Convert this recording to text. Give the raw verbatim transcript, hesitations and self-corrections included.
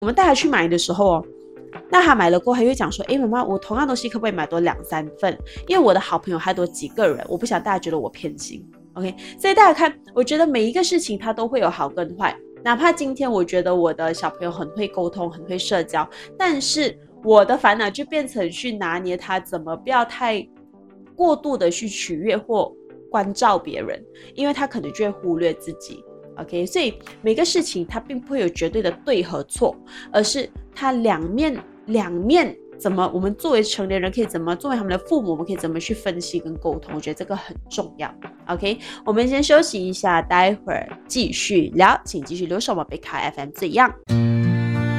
我们带他去买的时候哦，那他买了过后，他就讲说，诶，妈妈，我同样东西可不可以买多两三份？因为我的好朋友还多几个人，我不想大家觉得我偏心。OK， 所以大家看，我觉得每一个事情它都会有好跟坏。哪怕今天我觉得我的小朋友很会沟通，很会社交，但是我的烦恼就变成去拿捏他怎么不要太过度的去取悦或关照别人，因为他可能就会忽略自己。OK， 所以每个事情它并不会有绝对的对和错，而是它两面两面怎么我们作为成年人可以怎么作为他们的父母，我们可以怎么去分析跟沟通，我觉得这个很重要。OK， 我们先休息一下，待会儿继续聊，请继续留守我贝卡 F M 这样。